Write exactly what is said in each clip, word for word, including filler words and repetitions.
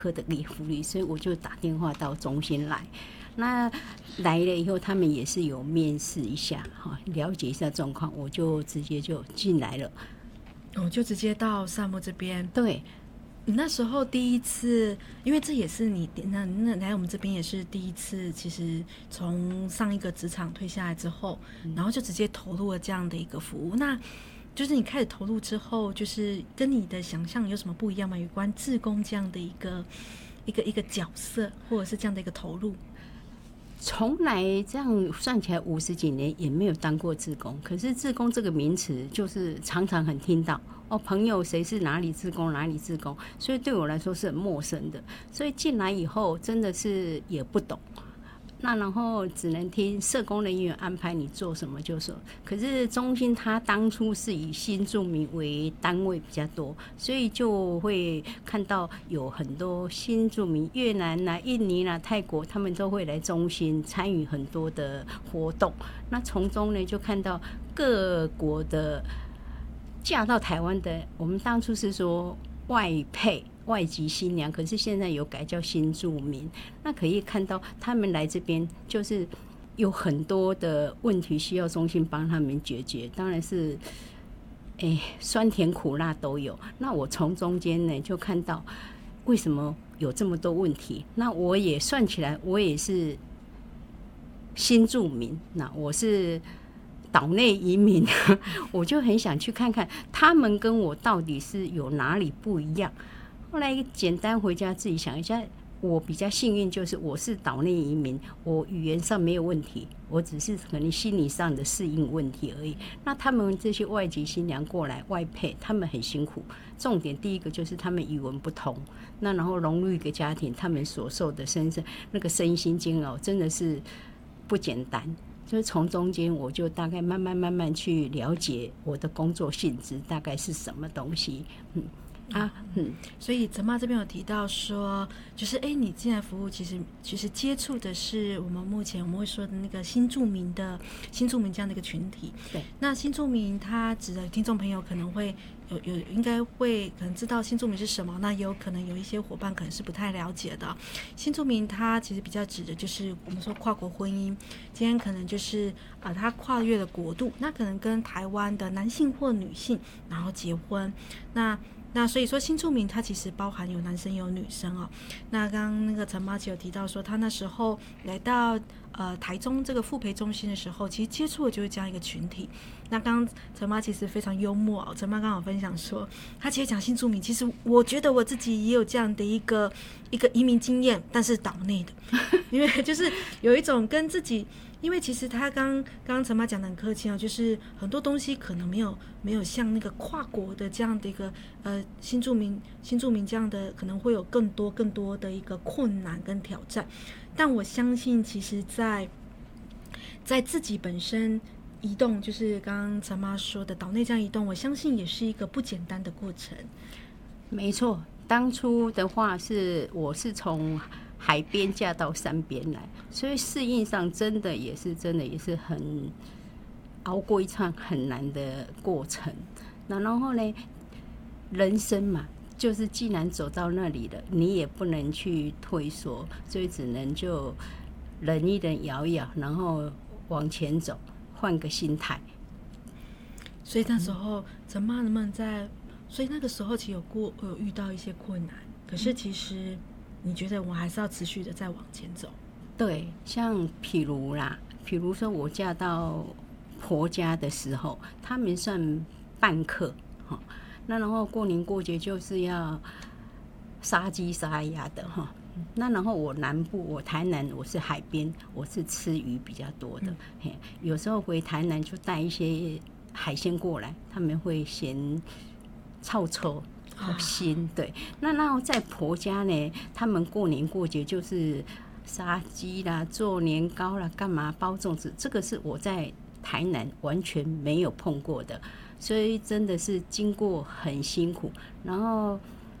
科的给福利，所以我就打电话到中心来。那来了以后，他们也是有面试一下，哈，了解一下状况，我就直接就进来了。 我、哦、就直接到萨摩这边。 对， 你那时候第一次，因为这也是你那那来我们这边也是第一次，其实从上一个职场退下来之后，嗯、然后就直接投入了这样的一个服务。那就是你开始投入之后，就是跟你的想象有什么不一样吗？有关志工这样的一个一个一个角色，或者是这样的一个投入？ 从来这样算起来五十几年也没有当过志工，可是志工这个名词就是常常很听到哦，朋友谁是哪里志工哪里志工，所以对我来说是很陌生的。所以进来以后真的是也不懂，那然后只能听社工人员安排你做什么就做。可是中心它当初是以新住民为单位比较多，所以就会看到有很多新住民，越南啦、印尼啦、泰国，他们都会来中心参与很多的活动。那从中呢，就看到各国的嫁到台湾的，我们当初是说外配。外籍新娘，可是现在有改叫新住民，那可以看到他们来这边就是有很多的问题需要中心帮他们解决，当然是，哎，酸甜苦辣都有。那我从中间呢就看到为什么有这么多问题，那我也算起来，我也是新住民，那我是岛内移民，我就很想去看看他们跟我到底是有哪里不一样。后来简单回家自己想一下，我比较幸运，就是我是岛内移民，我语言上没有问题，我只是可能心理上的适应问题而已。那他们这些外籍新娘过来外配，他们很辛苦。重点第一个就是他们语文不通，那然后融入一个家庭，他们所受的身身那个身心煎熬真的是不简单。就是从中间我就大概慢慢慢慢去了解我的工作性质大概是什么东西，嗯。啊，嗯， 所以陈妈这边有提到说，就是哎，你进来服务，其实其实接触的是我们目前我们会说的那个新住民的新住民这样的一个群体。 对， 那新住民他指的听众朋友可能会有有应该会可能知道新住民是什么，那也有可能有一些伙伴可能是不太了解的。新住民他其实比较指的就是我们说跨国婚姻，今天可能就是啊、呃，他跨越了国度，那可能跟台湾的男性或女性然后结婚，那。那所以说新住民它其实包含有男生有女生哦。那刚刚那个陈妈姐有提到说，她那时候来到呃台中这个复培中心的时候，其实接触的就是这样一个群体。那刚刚陈妈其实非常幽默哦，陈妈刚好分享说，她其实讲新住民，其实我觉得我自己也有这样的一个一个移民经验，但是岛内的，因为就是有一种跟自己。因为其实他刚刚刚陈妈讲的很客气哦，就是很多东西可能没有没有像那个跨国的这样的一个呃新住民新住民这样的，可能会有更多更多的一个困难跟挑战。但我相信，其实在在自己本身移动，就是刚刚陈妈说的岛内这样移动，我相信也是一个不简单的过程。 没错，当初的话是我是从海边嫁到山边来，所以适应上真的也是真的也是很熬过一场很难的过程。那然后呢，人生嘛，就是既然走到那里了，你也不能去退缩，所以只能就忍一忍，摇一摇，然后往前走，换个心态。 所以那时候陈妈能不能在？所以那个时候其实有过有遇到一些困难，可是其实。你觉得我还是要持续的再往前走？ 对，像譬如啦，譬如说我嫁到婆家的时候，他们算半客，那然后过年过节就是要杀鸡杀鸭的哈。那然后我南部，我台南我是海边，我是吃鱼比较多的，嗯、有时候回台南就带一些海鲜过来，他们会嫌臭臭。好新对，那然后在婆家呢，他们过年过节就是杀鸡啦、做年糕啦、干嘛包粽子，这个是我在台南完全没有碰过的，所以真的是经过很辛苦。然后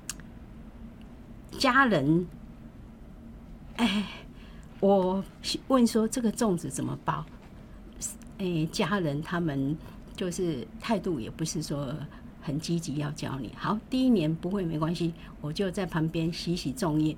家人，哎，我问说这个粽子怎么包？哎，家人他们就是态度也不是说。很积极要教你，好，第一年不会没关系，我就在旁边洗洗粽叶，